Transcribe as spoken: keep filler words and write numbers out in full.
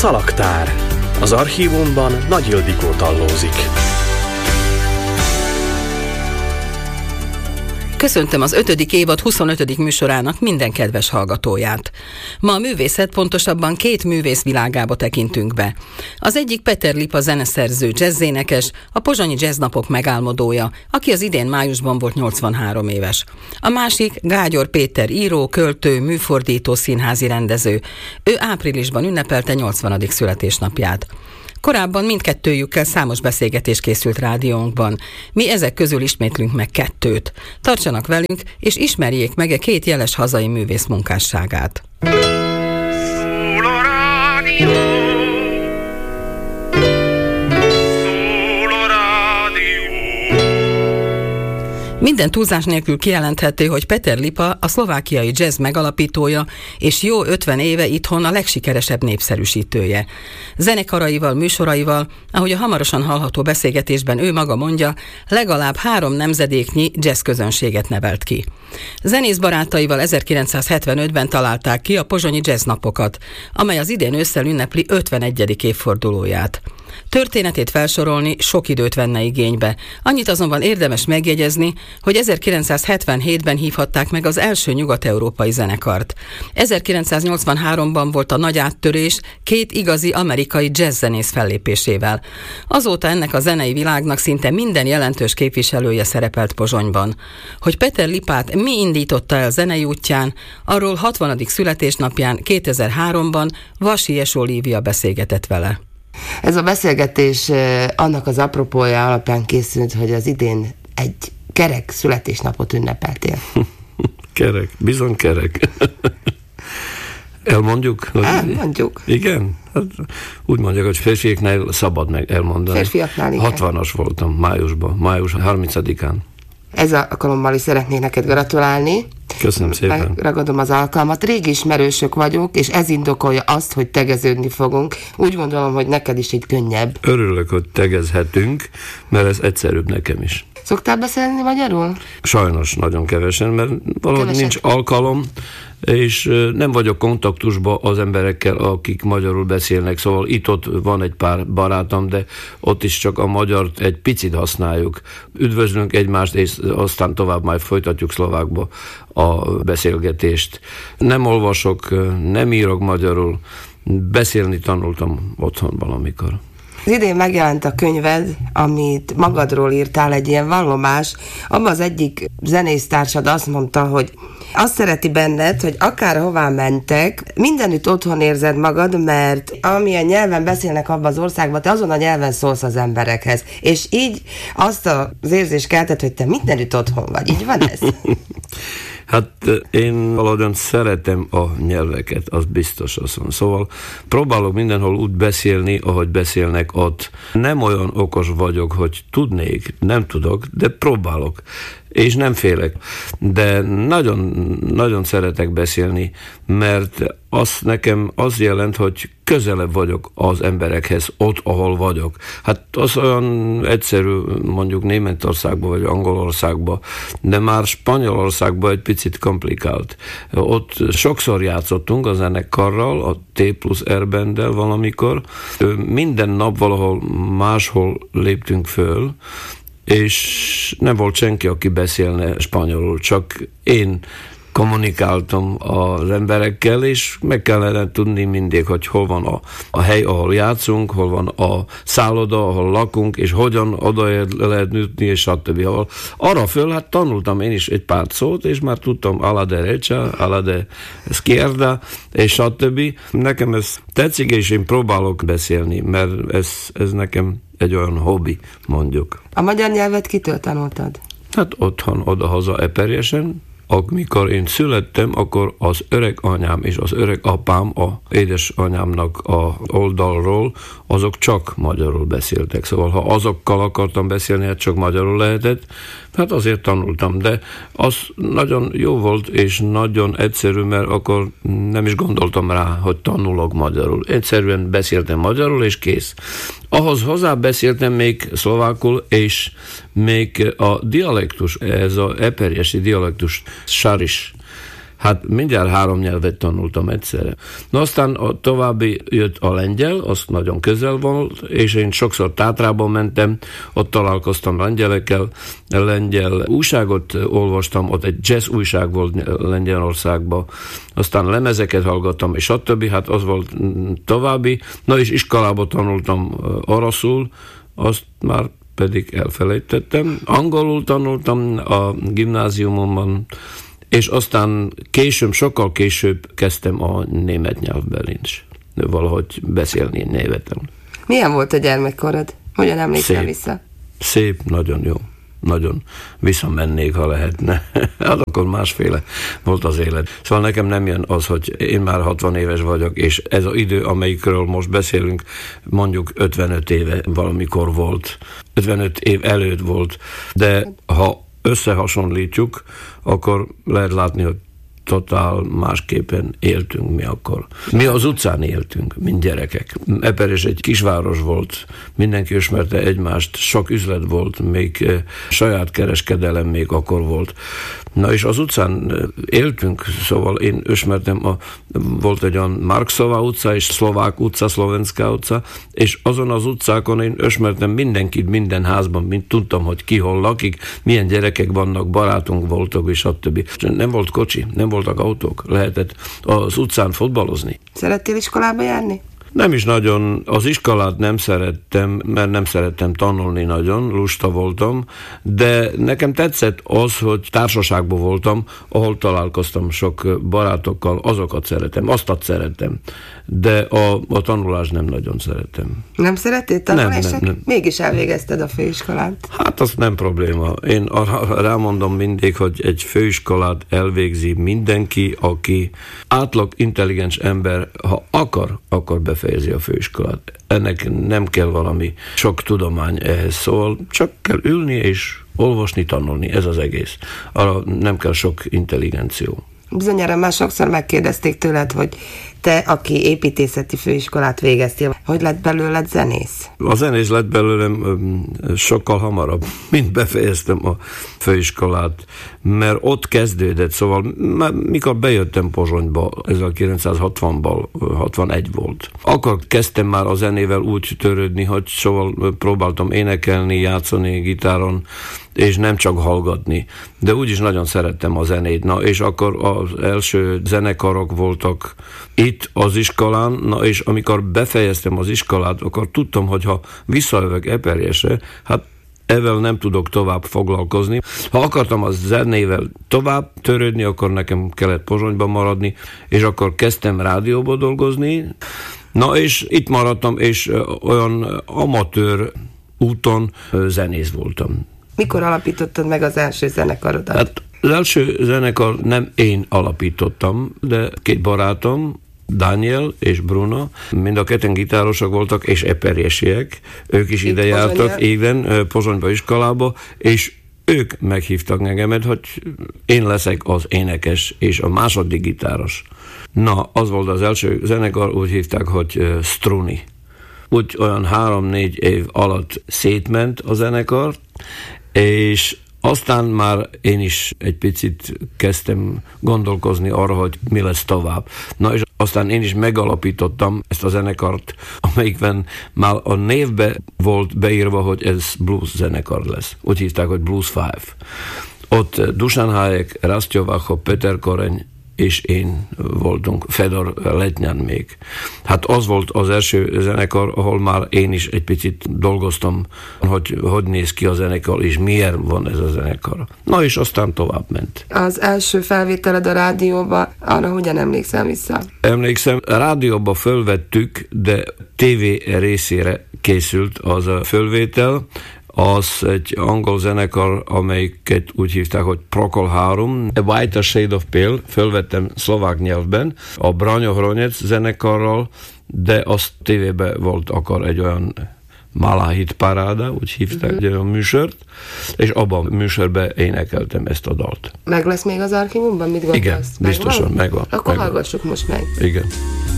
Szalaktár. Az archívumban Nagy Ildikó tallózik. Köszöntöm az ötödik évad huszonötödik műsorának minden kedves hallgatóját. Ma a művészet, pontosabban két művész világába tekintünk be. Az egyik Peter Lipa zeneszerző, jazzénekes, a pozsonyi jazznapok megálmodója, aki az idén májusban volt nyolcvanhárom éves. A másik Gágyor Péter író, költő, műfordító, színházi rendező. Ő áprilisban ünnepelte nyolcvanadik születésnapját. Korábban mindkettőjükkel számos beszélgetés készült rádiónkban. Mi ezek közül ismétlünk meg kettőt. Tartsanak velünk, és ismerjék meg a két jeles hazai művész munkásságát. Szól a rádió, szól a rádió. Minden túlzás nélkül kijelenthető, hogy Peter Lipa a szlovákiai jazz megalapítója, és jó ötven éve itthon a legsikeresebb népszerűsítője. Zenekaraival, műsoraival, ahogy a hamarosan hallható beszélgetésben ő maga mondja, legalább három nemzedéknyi jazz közönséget nevelt ki. Zenész barátaival ezerkilencszázhetvenötben találták ki a pozsonyi jazznapokat, amely az idén ősszel ünnepli ötvenegyedik évfordulóját. Történetét felsorolni sok időt venne igénybe. Annyit azonban érdemes megjegyezni, hogy ezerkilencszázhetvenhétben hívhatták meg az első nyugat-európai zenekart. ezerkilencszáznyolcvanháromban volt a nagy áttörés két igazi amerikai jazzzenész fellépésével. Azóta ennek a zenei világnak szinte minden jelentős képviselője szerepelt Pozsonyban. Hogy Peter Lipát mi indította el zenei útján, arról hatvanadik születésnapján kétezer-háromban Vasies Olivia beszélgetett vele. Ez a beszélgetés annak az apropója alapján készült, hogy az idén egy kerek születésnapot ünnepeltél. Kerek, bizony kerek. Elmondjuk? Elmondjuk. Igen? Hát, úgy mondják, hogy férfiaknál szabad meg elmondani. Férfiaknál, igen. hatvanas voltam májusban, május harmincadikán. Ez alkalommal is szeretnék neked gratulálni. Köszönöm szépen. Megragadom az alkalmat. Régi ismerősök vagyok, és ez indokolja azt, hogy tegeződni fogunk. Úgy gondolom, hogy neked is így könnyebb. Örülök, hogy tegezhetünk, mert ez egyszerűbb nekem is. Szoktál beszélni magyarul? Sajnos nagyon kevesen, mert valahogy Keveset. Nincs alkalom, és nem vagyok kontaktusban az emberekkel, akik magyarul beszélnek, szóval itt-ott van egy pár barátom, de ott is csak a magyart egy picit használjuk. Üdvözlünk egymást, és aztán tovább majd folytatjuk szlovákba a beszélgetést. Nem olvasok, nem írok magyarul, beszélni tanultam otthon valamikor. Az idén megjelent a könyved, amit magadról írtál, egy ilyen vallomás. Abban az egyik zenésztársad azt mondta, hogy azt szereti benned, hogy akárhová mentek, mindenütt otthon érzed magad, mert amilyen nyelven beszélnek abban az országban, te azon a nyelven szólsz az emberekhez. És így azt az érzést keltett, hogy te mindenütt otthon vagy. Így van ez? Hát én valahogyan szeretem a nyelveket, az biztos azt mondom. Szóval próbálok mindenhol úgy beszélni, ahogy beszélnek ott. Nem olyan okos vagyok, hogy tudnék, nem tudok, de próbálok. És nem félek. De nagyon, nagyon szeretek beszélni, mert az nekem az jelent, hogy közelebb vagyok az emberekhez, ott, ahol vagyok. Hát az olyan egyszerű, mondjuk Németországban vagy Angolországban, de már Spanyolországban egy picit komplikált. Ott sokszor játszottunk a zenekarral, a T plusz R banddel valamikor. Minden nap valahol máshol léptünk föl, és nem volt senki, aki beszélne spanyolul, csak én kommunikáltam az emberekkel, és meg kellene tudni mindig, hogy hol van a, a hely, ahol játszunk, hol van a szálloda, ahol lakunk, és hogyan oda lehet jutni, és stb. Arra föl, hát tanultam én is egy pár szót, és már tudtam a la derecha, a la de izquierda, és stb. Nekem ez tetszik, és én próbálok beszélni, mert ez, ez nekem egy olyan hobbi, mondjuk. A magyar nyelvet kitől tanultad? Hát otthon, oda-haza Eperjesen. Amikor én születtem, akkor az öreg anyám és az öreg apám, a édesanyámnak a oldalról, azok csak magyarul beszéltek. Szóval ha azokkal akartam beszélni, hát csak magyarul lehetett, hát azért tanultam, de az nagyon jó volt, és nagyon egyszerű, mert akkor nem is gondoltam rá, hogy tanulok magyarul. Egyszerűen beszéltem magyarul, és kész. Ahhoz hozzá beszéltem még szlovákul, és még a dialektus, ez a eperjesi dialektus, saris, Hát mindjárt három nyelvet tanultam egyszerre. Na aztán a további jött a lengyel, az nagyon közel volt, és én sokszor Tátrában mentem, ott találkoztam lengyelekkel, lengyel újságot olvastam, ott egy jazz újság volt Lengyelországban, aztán lemezeket hallgattam, és stb. Hát az volt további. Na és iskolában tanultam oroszul, azt már pedig elfelejtettem. Angolul tanultam a gimnáziumomban, és aztán később, sokkal később kezdtem a német nyelvben is valahogy beszélni németem. Milyen volt a gyermekkorod? Hogyan emlékszel Szép. vissza? Szép, nagyon jó. Nagyon visszamennék, ha lehetne. Hát akkor másféle volt az élet. Szóval nekem nem jön az, hogy én már hatvan éves vagyok, és ez az idő, amelyikről most beszélünk, mondjuk ötvenöt éve valamikor volt. ötvenöt év előtt volt. De ha összehasonlítjuk, akkor lehet látni, hogy totál másképpen éltünk mi akkor. Mi az utcán éltünk, mint gyerekek. Eperjes egy kisváros volt, mindenki ismerte egymást, sok üzlet volt, még saját kereskedelem még akkor volt. Na és az utcán éltünk, szóval én ismertem, a, volt egy olyan Marksova utca, és Szlovák utca, Szlovenszká utca, és azon az utcákon én ismertem mindenkit, minden házban, mint tudtam, hogy ki hol lakik, milyen gyerekek vannak, barátunk voltak, és stb. Nem volt kocsi, nem voltak autók, lehetett az utcán futballozni. Szerettél iskolába járni? Nem is nagyon, az iskolát nem szerettem, mert nem szerettem tanulni nagyon, lusta voltam, de nekem tetszett az, hogy társaságban voltam, ahol találkoztam sok barátokkal, azokat szeretem, azt szeretem, de a, a tanulást nem nagyon szeretem. Nem szerettél tanulni, nem, és nem, nem. mégis elvégezted a főiskolát? Hát az nem probléma. Én arra rámondom mindig, hogy egy főiskolát elvégzi mindenki, aki átlag intelligens ember, ha akar, akkor befejezi a főiskolát. Ennek nem kell valami sok tudomány ehhez, szóval csak kell ülni és olvasni, tanulni, ez az egész. Arra nem kell sok intelligenció. Bizonyára már sokszor megkérdezték tőled, hogy te, aki építészeti főiskolát végeztél, hogy lett belőled zenész? A zenész lett belőlem sokkal hamarabb, mint befejeztem a főiskolát, mert ott kezdődött, szóval mikor bejöttem Pozsonyba, ezerkilencszázhatvanban, hatvanegy volt. Akkor kezdtem már a zenével úgy törődni, hogy szóval próbáltam énekelni, játszani gitáron, és nem csak hallgatni. De úgyis nagyon szerettem a zenét. Na, és akkor az első zenekarok voltak itt az iskolán, na, és amikor befejeztem az iskolát, akkor tudtam, hogy ha visszajövök Eperjesre, hát ezzel nem tudok tovább foglalkozni. Ha akartam a zenével tovább törődni, akkor nekem kellett Pozsonyban maradni, és akkor kezdtem rádióba dolgozni. Na, és itt maradtam, és olyan amatőr úton zenész voltam. Mikor alapítottad meg az első zenekarodat? Hát az első zenekar nem én alapítottam, de két barátom, Daniel és Bruno, mind a ketten gitárosok voltak, és eperjesiek. Ők is itt ide jártak, igen, Pozsonyba iskolába, és ők meghívtak engemet, hogy én leszek az énekes és a második gitáros. Na, az volt az első zenekar, úgy hívták, hogy Struni. Úgy olyan három-négy év alatt szétment a zenekar, és aztán már én is egy picit kezdtem gondolkozni arra, hogy mi lesz tovább. Na és aztán én is megalapítottam ezt a zenekart, amelyikben már a névbe volt beírva, hogy ez blues zenekar lesz. Úgy hívták, hogy Blues Five. Ott Dusan Hájek, Rastyo Vacho, Peter Koreny és én voltunk, Fedor Letnyan még. Hát az volt az első zenekar, ahol már én is egy picit dolgoztam, hogy hogy néz ki a zenekar, és miért van ez a zenekar. Na és aztán tovább ment. Az első felvételed a rádióba, arra hogyan emlékszel vissza? Emlékszem, a rádióba fölvettük, de tévé részére készült az a fölvétel. Az egy angol zenekar, amelyiket úgy hívták, hogy Procol Harum, A White Shade of Pale, fölvettem szlovák nyelvben, a Braňo Hronec zenekarral, de az tévében volt akkor egy olyan Malá hit paráda, úgy hívták uh-huh. egy olyan műsort, és abban a műsorban énekeltem ezt a dalt. Meg lesz még az archívumban? Mit gondolsz? Igen, biztosan megvan. Akkor megvan. hallgassuk most meg. Igen.